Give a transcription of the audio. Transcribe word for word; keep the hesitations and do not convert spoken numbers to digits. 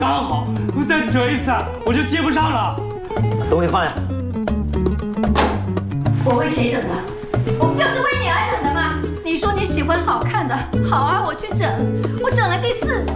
刚好我再折一次，我就接不上了。东西放下。 我为谁整的？我不就是为你而整的吗？你说你喜欢好看的，好啊，我去整，我整了第四次